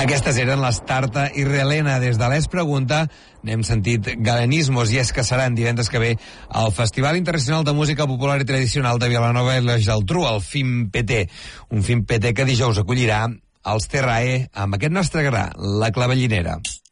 Aquestes eren les Tarta i Relena. Des de l'Es Pregunta n'hem sentit Galenismos, i és que seran divendres que ve al Festival Internacional de Música Popular i Tradicional de Vilanova i la Geltrú, el FIMPT. Un FIMPT que dijous acollirà els Terrae amb aquest nostre gra, la clavellinera.